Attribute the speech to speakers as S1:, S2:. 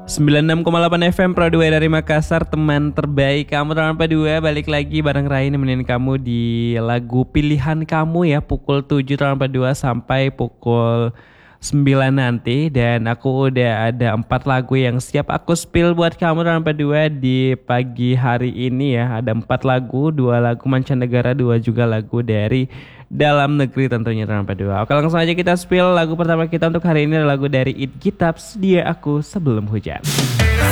S1: 96,8 FM Pro 2 dari Makassar, teman terbaik kamu. Teman P2 balik lagi bareng Rai nemenin kamu di lagu pilihan kamu ya, pukul 7 teman P2 sampai pukul 9 nanti. Dan aku udah ada 4 lagu yang siap aku spill buat kamu teman P2 di pagi hari ini ya. Ada 4 lagu, 2 lagu mancanegara, 2 juga lagu dari dalam negeri tentunya teman P2. Oke, langsung aja kita spill. Lagu pertama kita untuk hari ini adalah lagu dari It Gitabs, Dia Aku Sebelum Hujan.